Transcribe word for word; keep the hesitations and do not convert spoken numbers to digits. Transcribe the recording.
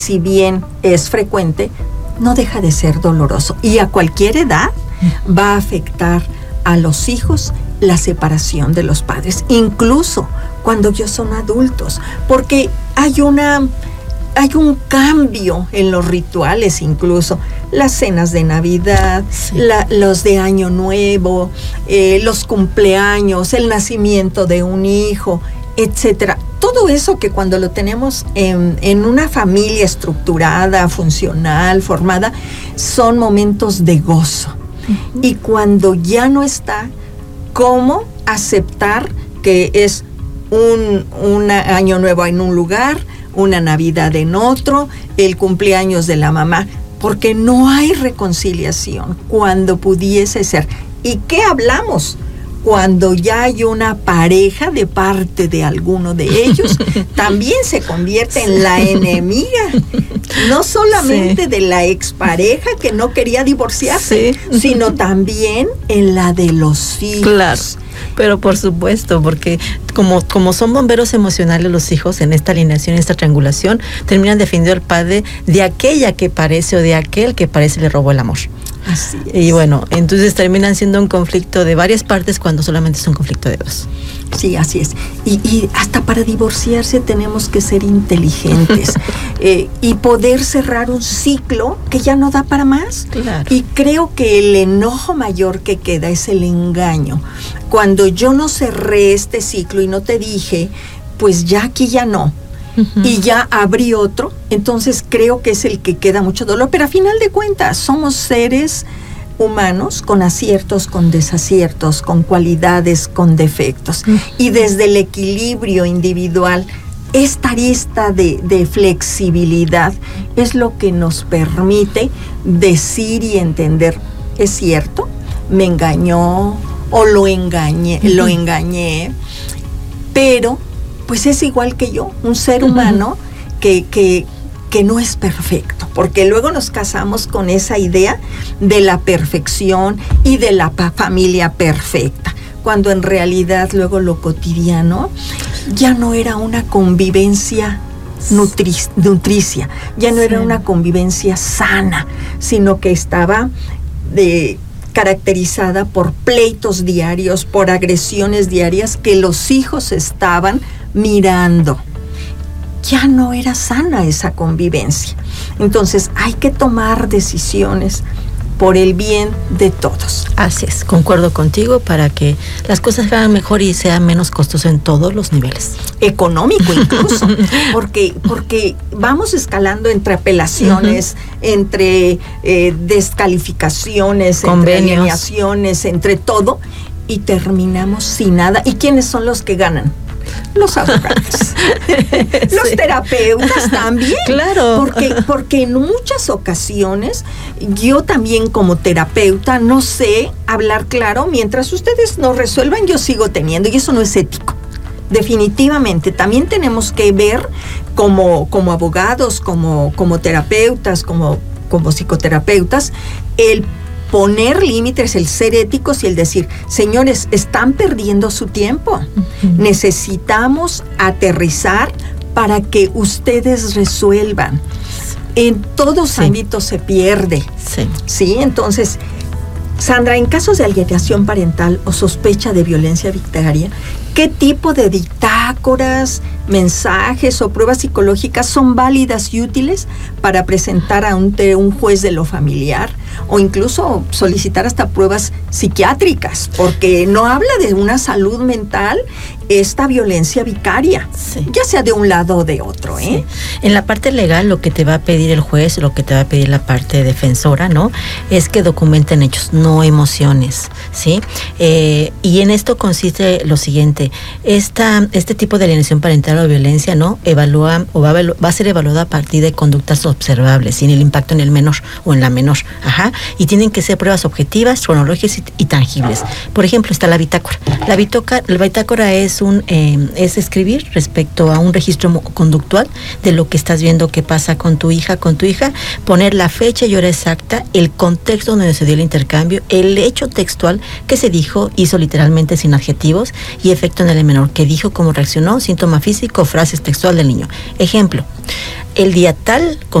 si bien es frecuente, no deja de ser doloroso. Y a cualquier edad va a afectar a los hijos la separación de los padres, incluso cuando ya son adultos, porque hay una... hay un cambio en los rituales, incluso las cenas de Navidad, sí. la, los de Año Nuevo, eh, los cumpleaños, el nacimiento de un hijo, etcétera. Todo eso que cuando lo tenemos en, en una familia estructurada, funcional, formada, son momentos de gozo. Uh-huh. Y cuando ya no está, ¿cómo aceptar que es un, un Año Nuevo en un lugar, una Navidad en otro, el cumpleaños de la mamá? Porque no hay reconciliación cuando pudiese ser. ¿Y qué hablamos? Cuando ya hay una pareja de parte de alguno de ellos, también se convierte en la enemiga, no solamente sí. de la expareja que no quería divorciarse, sí. sino también en la de los hijos. Claro. Pero por supuesto, porque como, como son bomberos emocionales los hijos en esta alineación, en esta triangulación, terminan defendiendo al padre de aquella que parece o de aquel que parece le robó el amor. Así es. Y bueno, entonces terminan siendo un conflicto de varias partes cuando solamente es un conflicto de dos. Sí, así es. Y, y hasta para divorciarse tenemos que ser inteligentes eh, y poder cerrar un ciclo que ya no da para más. Claro. Y creo que el enojo mayor que queda es el engaño. Cuando yo no cerré este ciclo y no te dije, pues ya aquí ya no. Uh-huh. Y ya abrí otro, entonces creo que es el que queda mucho dolor, pero a final de cuentas somos seres humanos con aciertos, con desaciertos, con cualidades, con defectos. Uh-huh. Y desde el equilibrio individual, esta arista de, de flexibilidad es lo que nos permite decir y entender, es cierto, me engañó o lo engañé, uh-huh. lo engañé, pero pues es igual que yo, un ser humano uh-huh. que, que, que no es perfecto, porque luego nos casamos con esa idea de la perfección y de la pa- familia perfecta, cuando en realidad luego lo cotidiano ya no era una convivencia nutri- nutricia, ya no sí. era una convivencia sana, sino que estaba de... caracterizada por pleitos diarios, por agresiones diarias que los hijos estaban mirando. Ya no era sana esa convivencia. Entonces hay que tomar decisiones por el bien de todos. Así es, concuerdo contigo, para que las cosas sean mejor y sea menos costoso en todos los niveles. Económico incluso, porque, porque vamos escalando entre apelaciones, uh-huh. entre eh, descalificaciones, convenios, entre alineaciones, entre todo, y terminamos sin nada. ¿Y quiénes son los que ganan? Los abogados, los sí. terapeutas también, claro, porque, porque en muchas ocasiones yo también como terapeuta no sé hablar claro, mientras ustedes no resuelvan yo sigo teniendo, y eso no es ético. Definitivamente, también tenemos que ver como, como abogados, como, como terapeutas, como, como psicoterapeutas, el poner límites, el ser éticos y el decir, señores, están perdiendo su tiempo. Uh-huh. Necesitamos aterrizar para que ustedes resuelvan. En todos sí. ámbitos se pierde. Sí. Sí, entonces, Sandra, en casos de alienación parental o sospecha de violencia vicaria, ¿qué tipo de bitácoras, mensajes o pruebas psicológicas son válidas y útiles para presentar ante un juez de lo familiar, o incluso solicitar hasta pruebas psiquiátricas? Porque no habla de una salud mental esta violencia vicaria, sí. ya sea de un lado o de otro, ¿eh? Sí. En la parte legal, lo que te va a pedir el juez, lo que te va a pedir la parte defensora, ¿no? Es que documenten hechos, no emociones, ¿sí? Eh, y en esto consiste lo siguiente: esta, este tipo de alienación parental o violencia, ¿no? Evalúa o va a, va a ser evaluada a partir de conductas observables, sin el impacto en el menor o en la menor, ajá, y tienen que ser pruebas objetivas, cronológicas y, y tangibles. Por ejemplo, está la bitácora. La bitácora, la bitácora es un eh, es escribir respecto a un registro conductual de lo que estás viendo que pasa con tu hija, con tu hija, poner la fecha y hora exacta, el contexto donde se dio el intercambio, el hecho textual que se dijo, hizo literalmente sin adjetivos, y efecto en el menor, que dijo, cómo reaccionó, síntoma físico, frases textual del niño. Ejemplo, el día tal